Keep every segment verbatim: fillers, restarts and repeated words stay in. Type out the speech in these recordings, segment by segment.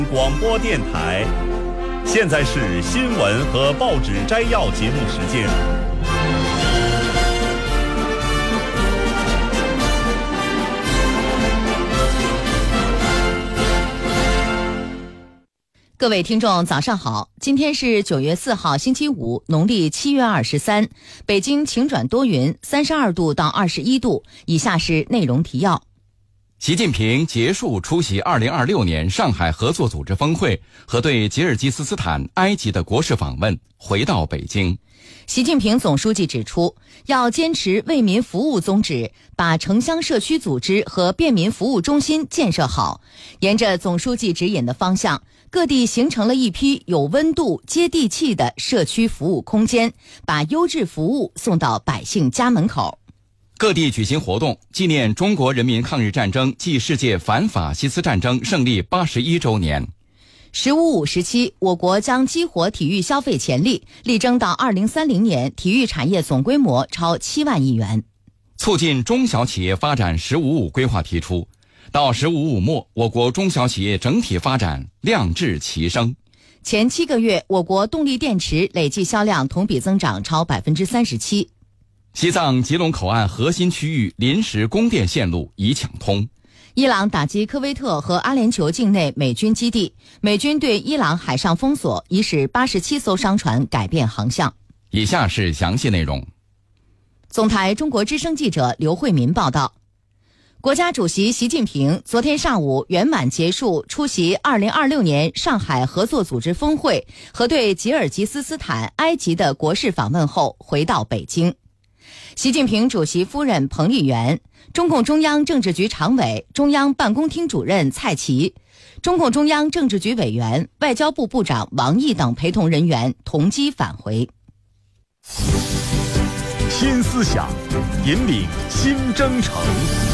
广播电台，现在是新闻和报纸摘要节目时间。 各位听众早上好，今天是九月四号星期五，农历七月二十三，北京晴转多云，三十二度到二十一度。以下是内容提要。 习近平结束出席二零二六年上海合作组织峰会和对吉尔吉斯斯坦、埃及的国事访问，回到北京。 习近平总书记指出，要坚持为民服务宗旨，把城乡社区组织和便民服务中心建设好。沿着总书记指引的方向，各地形成了一批有温度、接地气的社区服务空间，把优质服务送到百姓家门口。 各地举行活动，纪念中国人民抗日战争暨世界反法西斯战争胜利八十一周年。 十五五时期，我国将激活体育消费潜力，力争到二零三零年体育产业总规模超七万亿元。 促进中小企业发展“十五五”规划提出，到“十五五”末，我国中小企业整体发展量质齐升。 前七个月，我国动力电池累计销量同比增长超百分之三十七。 西藏吉隆口岸核心区域临时供电线路已抢通。 伊朗打击科威特和阿联酋境内美军基地，美军对伊朗海上封锁，已使八十七艘商船改变航向。 以下是详细内容。 总台中国之声记者刘慧民报道，国家主席习近平昨天上午圆满结束出席二零二六年上海合作组织峰会和对吉尔吉斯斯坦、埃及的国事访问后，回到北京。习近平主席夫人彭丽媛、中共中央政治局常委、中央办公厅主任蔡奇、中共中央政治局委员、外交部部长王毅等陪同人员同机返回。 新思想，引领新征程。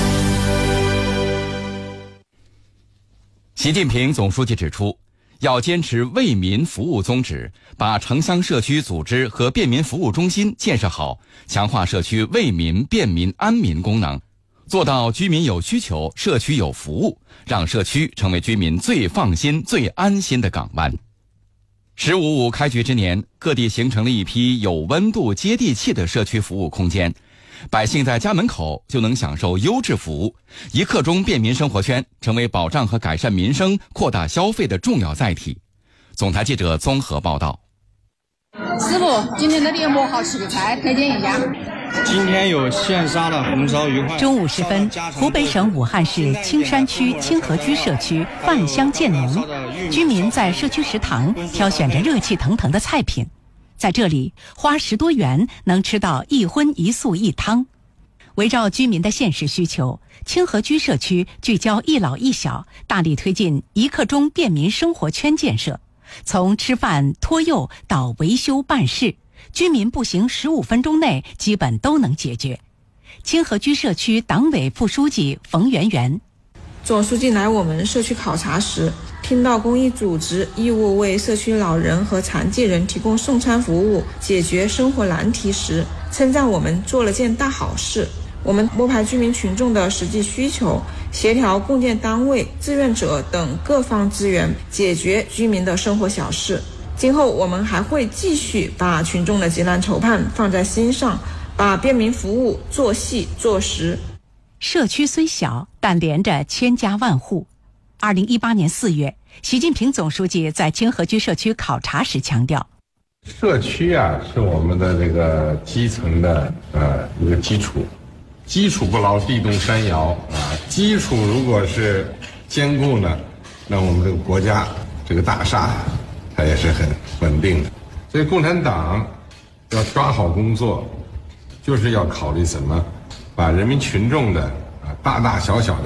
习近平总书记指出，要坚持为民服务宗旨，把城乡社区组织和便民服务中心建设好，强化社区为民、便民、安民功能，做到居民有需求，社区有服务，让社区成为居民最放心、最安心的港湾。十五五开局之年，各地形成了一批有温度、接地气的社区服务空间，百姓在家门口就能享受优质服务，一刻钟便民生活圈成为保障和改善民生、扩大消费的重要载体。总台记者综合报道。 师傅，今天的猎魔好吃的菜推荐一家。 今天有现杀的红烧鱼块。 中午时分，湖北省武汉市青山区清河居社区饭香渐浓，居民在社区食堂挑选着热气腾腾的菜品。在这里，花十多元能吃到一荤一素一汤。围绕居民的现实需求，清河居社区聚焦一老一小，大力推进一刻钟便民生活圈建设。从吃饭、托幼到维修办事，居民步行十五分钟内基本都能解决。清河居社区党委副书记冯媛媛， 总书记来我们社区考察时，听到公益组织义务为社区老人和残疾人提供送餐服务，解决生活难题时，称赞我们做了件大好事。我们摸排居民群众的实际需求，协调共建单位、志愿者等各方资源，解决居民的生活小事。今后我们还会继续把群众的急难愁盼放在心上，把便民服务做细做实。 社区虽小，但连着千家万户。二零一八年四月，习近平总书记在清河居社区考察时强调， 社区啊是我们的这个基层的呃一个基础，基础不牢，地动山摇啊。基础如果是坚固呢，那我们这个国家这个大厦它也是很稳定的。所以共产党要抓好工作，就是要考虑怎么把人民群众的啊大大小小的